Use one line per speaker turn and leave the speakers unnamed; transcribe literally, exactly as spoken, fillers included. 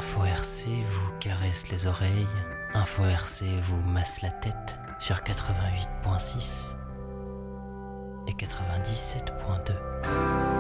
Info R C vous caresse les oreilles, Info R C vous masse la tête sur quatre-vingt-huit point six et quatre-vingt-dix-sept point deux.